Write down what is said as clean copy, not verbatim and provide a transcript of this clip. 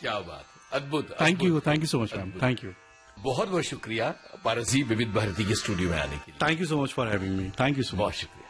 क्या बात, अद्भुत। Thank you so much ma'am, thank you. बहुत बहुत शुक्रिया पारस जी विविध भारती के स्टूडियो में आने के लिए। Thank you so much for having me, thank you so much. बहुत शुक्रिया।